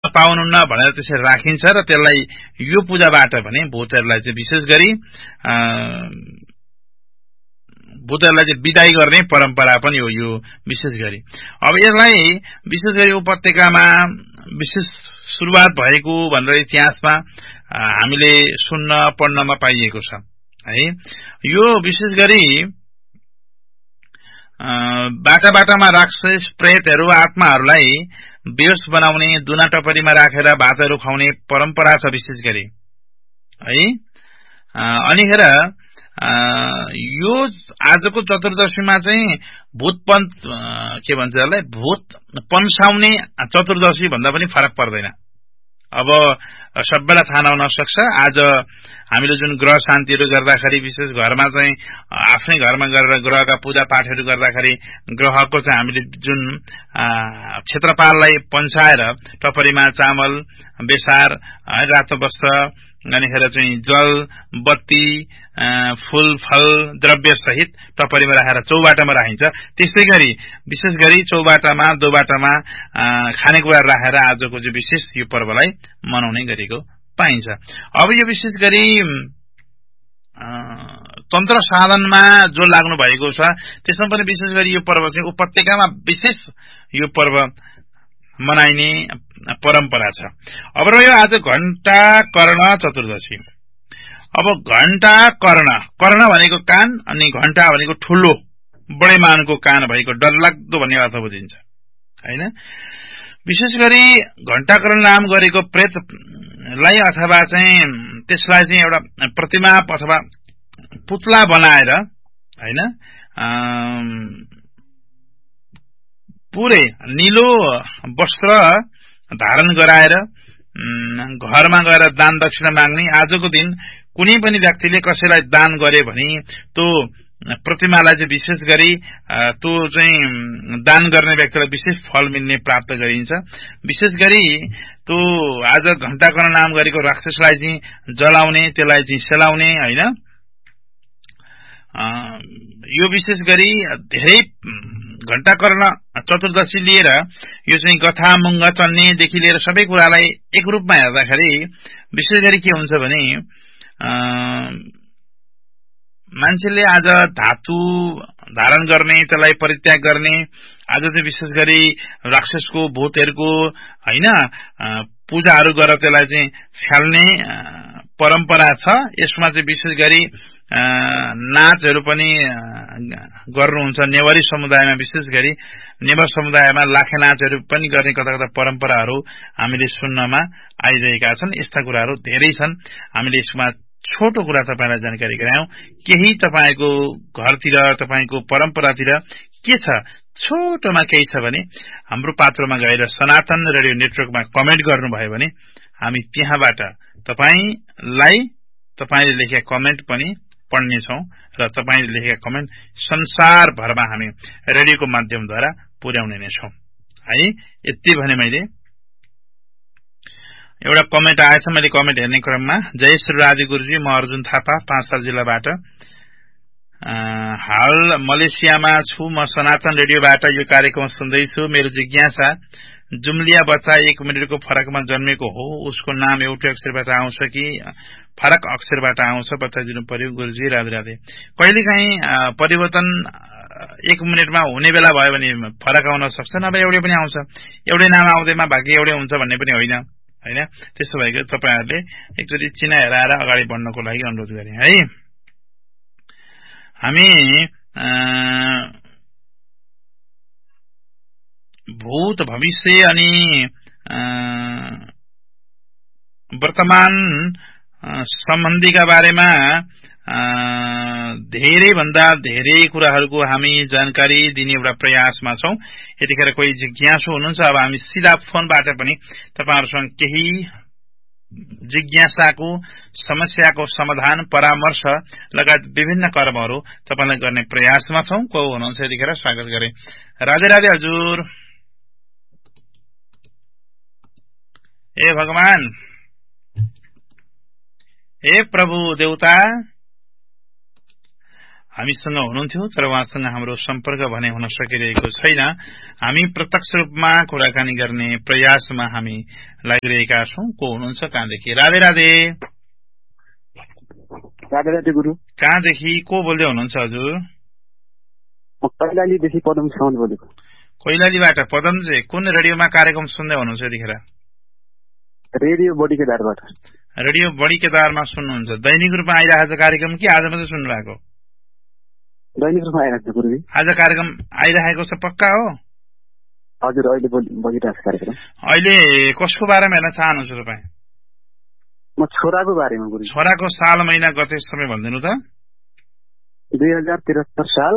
पाउनुहुन्न भनेर त्यसरी राखिन्छ र त्यसलाई यो पूजाबाट भने भूतहरूलाई चाहिँ विशेष गरी भूतहरूलाई चाहिँ विदाई गर्ने परम्परा पनि हो यो विशेष गरी। अब यसलाई विशेष गरी उपत्यकामा विशेष सुरुवात भएको भनेर इतिहासमा हामीले सुन्न पढ्नमा पाइएको छ है। यो विशेष गरी बाटामा राक्षस प्रेतहरू आत्माहरूलाई बेहोस बनाउने दुना टपरीमा राखेर भातहरू खुवाउने परम्परा छ विशेष गरी है। अनिखेर यो आजको चतुर्दशीमा चाहिँ भूतपन के भन्छ यसलाई भूत पन्साउने चतुर्दशी भन्दा पनि फरक पर्दैन। अब सबैलाई थाहा नहुन सक्छ, आज हामीले जुन ग्रह शान्तिहरू गर्दाखेरि विशेष घरमा चाहिँ आफ्नै घरमा गरेर ग्रहका पूजा पाठहरू गर्दाखेरि ग्रहको चाहिँ हामीले जुन क्षेत्रपाललाई पन्साएर टपरीमा चामल बेसार रातो वस्त्र अनिखेर चाहिँ जल बत्ती फूल फल द्रव्य सहित टपरीमा राखेर चौबाटामा राखिन्छ। त्यसै गरी विशेष गरी चौबाटामा दोबाटामा खानेकुरा राखेर आजको चाहिँ विशेष यो पर्वलाई मनाउने गरेको पाइन्छ। अब यो विशेष गरी तन्त्र साधनमा जो लाग्नु भएको छ त्यसमा पनि विशेष गरी यो पर्व चाहिँ उपत्यकामा विशेष यो पर्व मनाइने परम्परा छ। अब रह्यो आज घण्टा कर्ण चतुर्दशी। अब घण्टा कर्ण भनेको कान अनि घण्टा भनेको ठुलो बडे मानको कान भएको डरलाग्दो भन्ने अर्थ बुझिन्छ हैन। विशेष गरी घण्टा कर्ण नाम गरेको प्रेतलाई अथवा चाहिँ त्यसलाई चाहिँ एउटा प्रतिमा अथवा पुतला बनाएर हैन पुरै नीलो वस्त्र धारण गराएर घरमा गएर दान दक्षिणा माग्ने। आजको दिन कुनै पनि व्यक्तिले कसैलाई दान गरे भने त्यो प्रतिमालाई चाहिँ विशेष गरी त्यो चाहिँ दान गर्ने व्यक्तिलाई विशेष फल मिल्ने प्राप्त गरिन्छ। विशेष गरी त्यो आज घण्टाकर्ण नाम गरेको राक्षसलाई चाहिँ जलाउने त्यसलाई चाहिँ सेलाउने हैन। यो विशेष गरी धेरै घण्टाकर्ण चतुर्दशी लिएर यो चाहिँ गथा मुङ्ग चन्नेदेखि लिएर सबै कुरालाई एक रूपमा हेर्दाखेरि विशेष गरी के हुन्छ भने मान्छेले आज धातु धारण गर्ने त्यसलाई परित्याग गर्ने आज चाहिँ विशेष गरी राक्षसको भूतहरूको हैन पूजाहरू गरेर त्यसलाई चाहिँ फ्याल्ने परम्परा छ। यसमा चाहिँ विशेष गरी नाचहरू पनि गर्नुहुन्छ। नेवारी समुदायमा विशेष गरी नेवार समुदायमा लाखे नाचहरू पनि गर्ने कता कता परम्पराहरू हामीले सुन्नमा आइरहेका छन्। यस्ता कुराहरू धेरै छन्। हामीले यसमा छोटो कुरा तपाईलाई जानकारी गरायौं। केही तपाईको घरतिर तपाईको परम्परातिर के छ छोटोमा केही छ भने हाम्रो पात्रमा गएर सनातन रेडियो नेटवर्कमा कमेन्ट गर्नुभयो भने हामी त्यहाँबाट तपाईलाई तपाईले लेखेका कमेन्ट पनि पढ्ने छौं र तपाईले लेखेका कमेन्ट संसार भरमा हामी रेडियोको माध्यमद्वारा पुर्याउने नै छौं है। यति भने मैले एउटा कमेन्ट आएछ, मैले कमेन्ट हेर्ने क्रममा जय श्री राजी गुरुजी, म अर्जुन थापा पाँचथर जिल्लाबाट हाल मलेसियामा छु। म सनातन रेडियोबाट यो कार्यक्रम सुन्दैछु। मेरो जिज्ञासा जुम्लिया बच्चा 1 मिनेटको फरकमा जन्मेको हो, उसको नाम एउटै अक्षरबाट आउँछ कि फरक अक्षरबाट आउँछ बताइदिनु पर्यो गुरुजी। राधे राधे। कहिलेकाहीँ परिवर्तन 1 मिनेटमा हुने बेला भयो भने फरक आउन सक्छ, नभए एउटै पनि आउँछ। एउटै नाम आउँदैमा भाग्य एउटै हुन्छ भन्ने पनि होइन हैन। त्यसो भएको तपाईहरुले एकचोटी चिना हेराएर अगाडि बढ्नको लागि अनुरोध गरे है। हामी भूत भविष्य अनि वर्तमान सम्बन्धीका बारेमा धेरै भन्दा धेरै कुराहरुको हामी जानकारी दिने एउटा प्रयासमा छौं। यतिखेर कोही जिज्ञासु हुनुहुन्छ, अब हामी सिधा फोनबाट पनि तपाईहरुसँग केही जिज्ञासाको समस्याको समाधान परामर्श लगायत विभिन्न कर्महरु तपाईलाई गर्ने प्रयासमा छौं। को हुनुहुन्छ यतिखेर स्वागत गरे। राधे राधे हजुर। हे भगवान, हे प्रभु देवता, हामीसँग हुनुहुन्थ्यो, तर उहाँसँग हाम्रो सम्पर्क भने हुन सकिरहेको छैन। हामी प्रत्यक्ष रूपमा कुराकानी गर्ने प्रयासमा हामी लागिरहेका छौं। को हुनुहुन्छ, कहाँदेखि? राधे राधे। राधे राधे गुरु। कहाँदेखि को बोल्दै हुनुहुन्छ हजुर? म कैलालीदेखि पदम साउन्ड बोलेको। कैलालीबाट पदमजी, कुन रेडियोमा कार्यक्रम सुन्दै हुनुहुन्छ यतिखेर? Radio body केदारबाट। Radio body केदारमा सुन्नुहुन्छ। दैनिक रूपमा आइरहेको कार्यक्रम कि आज मात्रै सुन्नु भएको? दैनिक रूपमा आइरहेको छ गुरुजी। आज कार्यक्रम आइरहेको छ पक्का हो? हजुर, अहिले बगिरहेको छ कार्यक्रम। अहिले कसको बारेमा हेर्न चाहनुहुन्छ तपाईँ? म छोराको बारेमा गुरुजी। छोराको साल महिना गते समय भनिदिनु त। 2073 साल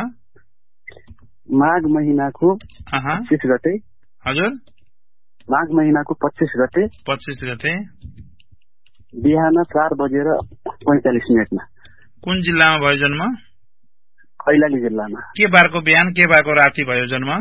माघ महिनाको 25 गते। हजुर, माघ महिनाको 25 गते। 25 गते बिहान 4:45 कुन जिल्लामा भयो जन्म? कैलाली जिल्लामा। के बारको बिहान के बारको राति भयो जन्म?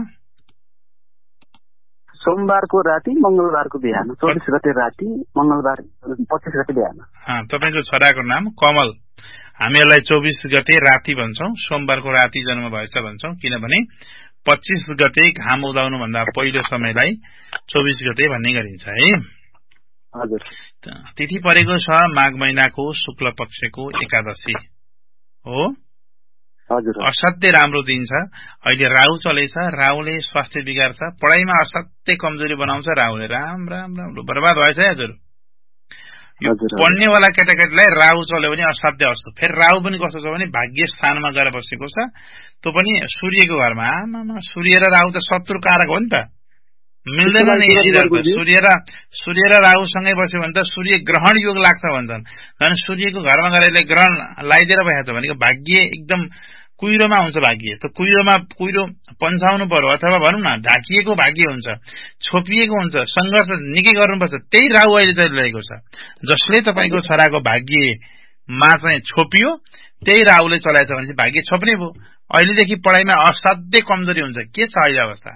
सोमबारको राति, मंगलबारको बिहान। 24 गते राति, मंगलबार 25 गते बिहान। तपाईको छोराको नाम कमल। हामीहरूलाई 24 गते राति भन्छौं, सोमबारको राति जन्म भएछ भन्छौं, किनभने 25 गते घाम उदाउनु भन्दा पहिलो समयलाई 24 गते भन्ने गरिन्छ है। हजुर। तिथि परेको छ माघ महिनाको शुक्ल पक्षको एकादशी हो। हजुर। असाध्यै राम्रो दिन छ। अहिले राहु चलेछ, राहुले स्वास्थ्य बिगार्छ, पढाइमा असाध्यै कमजोरी बनाउँछ राहुले। राम राम राम बर्बाद भएछ है हजुर। यो पढ्नेवाला केटाकेटीलाई राहु चल्यो भने असाध्य अस्तो। फेरि राहु पनि कस्तो छ भने भाग्य स्थानमा गएर बसेको छ, त्यो पनि सूर्यको घरमा। आमामा, सूर्य र राहु त शत्रु कारक हो नि त, मिल्दैन नि। सूर्य र राहुसँगै बस्यो भने त सूर्य ग्रहण योग लाग्छ भन्छन्। कारण सूर्यको घरमा गएर ग्रहण लगाइदिएर भएछ भनेको भाग्य एकदम कुहिरोमा हुन्छ। भाग्य त कुहिरो पन्छाउनु पर्यो, अथवा भनौँ न ढाकिएको भाग्य हुन्छ, छोपिएको हुन्छ, संघर्ष निकै गर्नुपर्छ। त्यही राहु अहिले चलिरहेको छ। जसले तपाईको छोराको भाग्यमा चाहिँ छोपियो, त्यही राहुले चलाएछ भने भाग्य छोप्ने भयो। अहिलेदेखि पढाइमा असाध्यै कमजोरी हुन्छ। के छ अहिले अवस्था?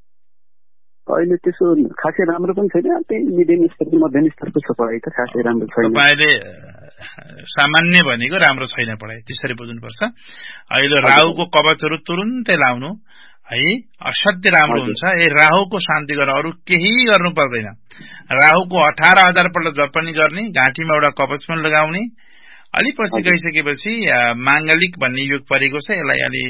अहिले त्यसो खासै राम्रो पनि छैन, त्यही मिडियम स्तरको मध्यम स्तरको छ पढाइ, त खासै राम्रो छैन। तपाईले सामान्य भनेको राम्रो छैन पढाइ, त्यसरी बुझ्नुपर्छ। अहिले राहुको कवचहरू तुरुन्तै लाउनु है, असाध्य राम्रो हुन्छ। राहुको शान्ति गर्न अरू केही गर्नु पर्दैन। राहुको 18,000 पल्ट जप पनि गर्ने, घाँटीमा एउटा कवच पनि लगाउने। अलि पछि गइसकेपछि मांगलिक भन्ने योग परेको छ, यसलाई अलि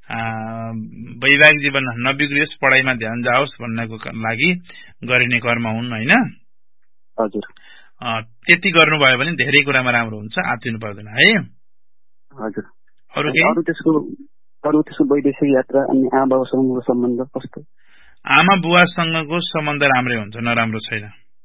वैवाहिक जीवन नबिग्रियोस्, पढाइमा ध्यान जाओस् भन्नको लागि गरिने कर्म हुन् होइन। हजुर। त्यति गर्नुभयो भने धेरै कुरामा राम्रो हुन्छ, आत्तिनु पर्दैन है। हजुर। अरू त्यसको वैदेशिक यात्रा अनि आमा बाबासँगको सम्बन्ध कस्तो? आमा बुवासँगको सम्बन्ध राम्रै हुन्छ, नराम्रो छैन।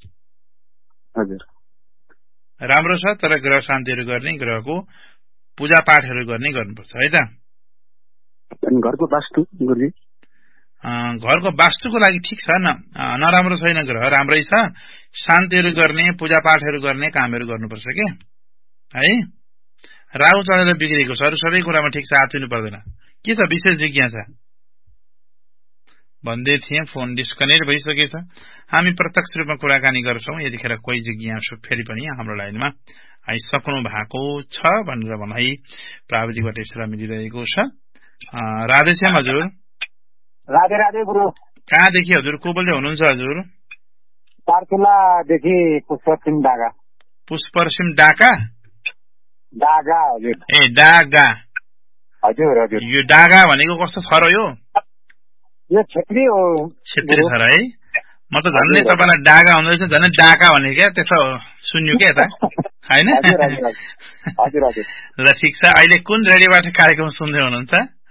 हजुर। राम्रो छ, तर ग्रह शान्तिहरू गर्ने, ग्रहको पूजा पाठहरू गर्ने गर्नुपर्छ है त। अनि घरको वास्तु गुरुजी? घरको वास्तुको लागि ठिक छ, नराम्रो छैन, ग्रह राम्रै छ। शान्तिहरू गर्ने, पूजा पाठहरू गर्ने कामहरू गर्नुपर्छ के है। राहु चलेर बिग्रेको छ, अरू सबै कुरामा ठिक छ, आत्तिनु पर्दैन। के छ विशेष जिज्ञासा भन्दै थिएँ, फोन डिस्कनेक्ट भइसकेछ। हामी प्रत्यक्ष रूपमा कुराकानी गर्छौं, यतिखेर कोही जिज्ञासु फेरि पनि हाम्रो लाइनमा आइसक्नु भएको छ भनेर भनाइ प्राविधिकबाट इशारा मिलिरहेको छ। राधेश्याम हजुर। राधे राधे गुरु। कहाँदेखि हजुर, को बोल्दै हुनुहुन्छ हजुर? तारखुलादेखि पुष्पसिंह डागा। पुष्पसिंह डाका? डागा हजुर। ए डागा। हजुर हजुर। यो डागा भनेको कस्तो छ र? यो छेत्री हो। छेत्री छ र है? म त झन्नै तपाईँलाई डागा हुँदैछ, झन् डाका भने क्या त्यसो सुन्यो क्या यता होइन। हजुर हजुर। ल ठिक छ। अहिले कुन रेडियोबाट कार्यक्रम सुन्दै हुनुहुन्छ?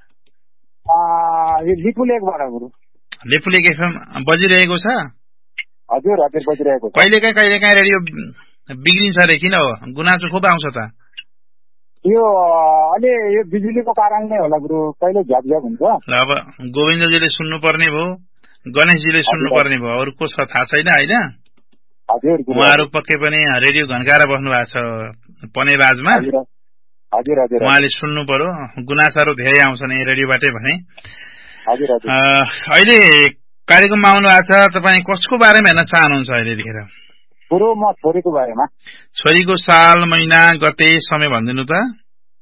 यो लिपुलेकबाट गुरु। लिपुलेक एफएम बजिरहेको छ? हजुर हजुर बजिरहेको छ। कहिलेकाहीँ रेडियो बिग्रिन्छ अरे, किन हो? गुनासो खुब आउँछ त। यो अलि यो बिजुलीको कारणले होला गुरु, कहिले झ्याप हुन्छ। ल अब गोविन्दजीले सुन्नुपर्ने भयो, गणेशजीले सुन्नुपर्ने भयो, अरू को छ थाहा छैन होइन। हजुर। उहाँहरू पक्कै पनि रेडियो घन्काएर बस्नु भएको छ पनेबाजमा। हजुर हजुर। उहाँले सुन्नु पर्यो, गुनासाहरू धेरै आउँछन् यही रेडियोबाटै भने। हजुर हजुर। अहिले कार्यक्रममा आउनु भएको छ, तपाईँ कसको बारेमा हेर्न चाहनुहुन्छ अहिलेदेखि? गुरु म छोरीको बारेमा। छोरीको साल महिना गते समय भनिदिनु त।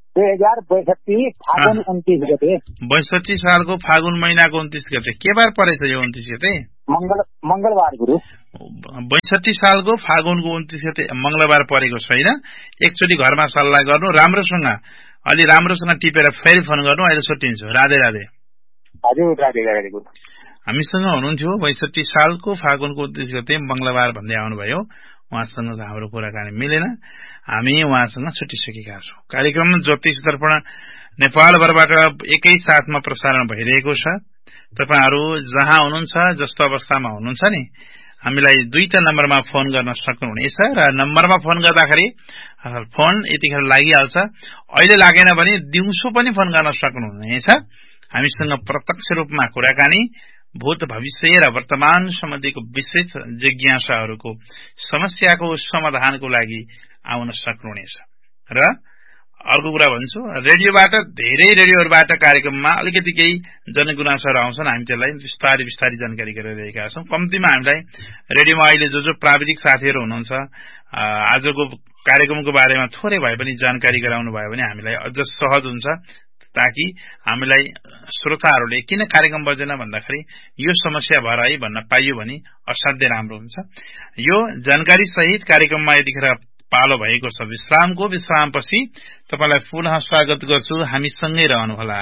2062 फागुन 29 गते। 62 सालको फागुन महिनाको 29 गते के बार परेछ यो 29 गते? मंगलबार गुरु। 62 सालको फागुनको 29 गते मंगलबार परेको छैन। एकचोटि घरमा सल्लाह गर्नु, राम्रोसँग अलि राम्रोसँग टिपेर फेरि फोन गर्नु। अहिले छुट्टिन्छु। राधे राधे। हजुर राधे राधे गुरु। हामीसँग हुनुहुन्थ्यो 62 सालको फागुनको 29 गते मंगलबार भन्दै आउनुभयो। उहाँसँग हाम्रो कुराकानी मिलेन। हामी उहाँसँग छुटिसकेका छौं। कार्यक्रम ज्योतिष दर्पण नेपालभरबाट एकै साथमा प्रसारण भइरहेको छ। तपाईहरु जहाँ हुनुहुन्छ, जस्तो अवस्थामा हुनुहुन्छ नि, हामीलाई दुईटा नम्बरमा फोन गर्न सक्नुहुनेछ र नम्बरमा फोन गर्दाखेरि फोन यतिखेर लागिहाल्छ। अहिले लागेन भने दिउँसो पनि फोन गर्न सक्नुहुनेछ। हामीसँग प्रत्यक्ष रूपमा कुराकानी, भूत भविष्य र वर्तमान सम्बन्धीको विशेष जिज्ञासाहरूको समस्याको समाधानको लागि आउन सक्नुहुनेछ। र अर्को कुरा भन्छु, रेडियोबाट धेरै रेडियोहरुबाट कार्यक्रममा अलिकति केही जनगुनासोहरु आउँछन्। हामी त्यसलाई विस्तारै विस्तारै जानकारी गरिरहेका छौं। कम्तीमा हामीलाई रेडियोमा अहिले जो प्राविधिक साथीहरु हुनुहुन्छ, आजको कार्यक्रमको बारेमा थोरै भए पनि जानकारी गराउनु भयो भने हामीलाई अझ सहज हुन्छ, ताकि हामीलाई श्रोताहरूले किन कार्यक्रम बजेन भन्दाखेरि यो समस्या भएर है भन्न पाइयो भने असाध्यै राम्रो हुन्छ। यो जानकारी सहित कार्यक्रममा यतिखेर पालो भएको छ विश्रामको। विश्रामपछि तपाईलाई पुनः स्वागत गर्छु। हामी सँगै रहनुहोला।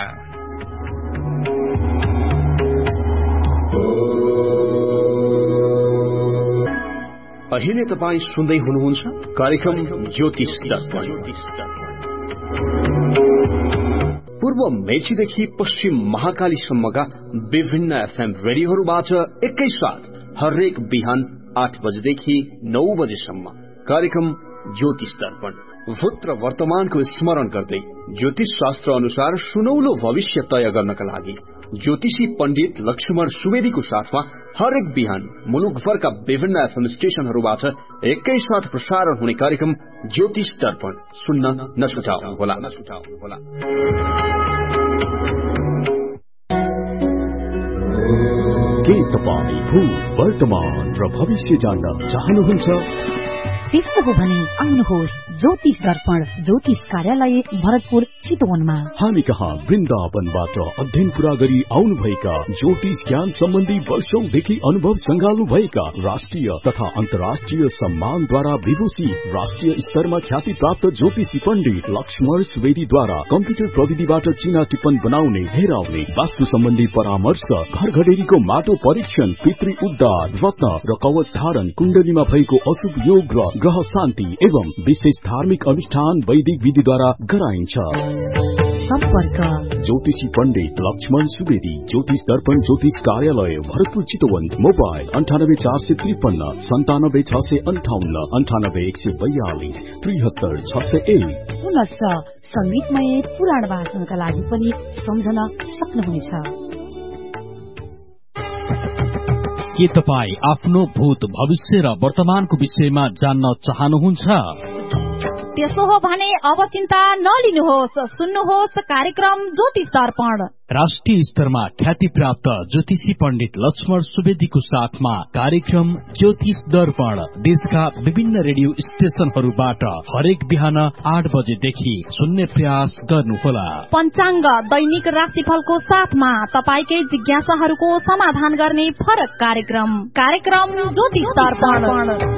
अहिले तपाई सुन्दै हुनुहुन्छ कार्यक्रम ज्योतिष दर्पण। पूर्व मेचीदेखि पश्चिम महाकालीसम्मका विभिन्न एफएम रेडियोहरूबाट एकैसाथ हरेक बिहान 8 बजेदेखि 9 बजेसम्म कार्यक्रम ज्योतिष दर्पण। भूत र वर्तमानको स्मरण गर्दै ज्योतिष शास्त्र अनुसार सुनौलो भविष्य तय गर्नका लागि ज्योतिषी पण्डित लक्ष्मण सुवेदीको साथमा हरेक बिहान मुलुकभरका विभिन्न एफएम स्टेशनहरूबाट एकैसाथ प्रसारण हुने कार्यक्रम ज्योतिष दर्पण सुन्न नछुटाउनुहोला। के तपाईं भूत, वर्तमान र भविष्य जान्न चाहनुहुन्छ? त्यस्तो हो भने आउनुहोस् ज्योतिष दर्पण ज्योतिष कार्यालय भरतपुर चितवनमा। हामी कहाँ वृन्दावनबाट अध्ययन पूरा गरी आउनुभएका ज्योतिष ज्ञान सम्बन्धी वर्षौंदेखि अनुभव संगाल्नु भएका राष्ट्रिय तथा अन्तर्राष्ट्रिय सम्मानद्वारा विभूषित राष्ट्रिय स्तरमा ख्याति प्राप्त ज्योतिषी पण्डित लक्ष्मण सुवेदीद्वारा कम्प्युटर प्रविधिबाट चिना टिप्पण बनाउने, हेराउने, वास्तु सम्बन्धी परामर्श, घर घडेरीको माटो परीक्षण, पितृ उद्धार, रत्न र कवच धारण, कुण्डलीमा भएको अशुभ योग र ग्रह शान्ति एवं विशेष धार्मिक अनुष्ठान वैदिक विधिद्वारा गराइन्छ। सम्पर्क ज्योतिषी पण्डित लक्ष्मण सुवेदी, ज्योतिष दर्पण ज्योतिष कार्यालय भरतपुर चितवन। मोबाइल 98453 97658 98142 73601। पुनश्च संगीतमय पुराण वाचनका लागि पनि सम्झन सक्नुहुनेछ। के तपाई आफ्नो भूत भविष्य र वर्तमानको विषयमा जान्न चाहनुहुन्छ? त्यसो हो भने अब चिन्ता नलिनुहोस्, सुन्नुहोस् कार्यक्रम ज्योतिष दर्पण। राष्ट्रिय स्तरमा ख्याति प्राप्त ज्योतिषी पण्डित लक्ष्मण सुवेदीको साथमा कार्यक्रम ज्योतिष दर्पण देशका विभिन्न रेडियो स्टेशनहरूबाट हरेक बिहान 8 बजेदेखि सुन्ने प्रयास गर्नुहोला। पञ्चाङ्ग दैनिक राशिफलको साथमा तपाईकै जिज्ञासाहरूको समाधान गर्ने फरक कार्यक्रम ज्योतिष दर्पण।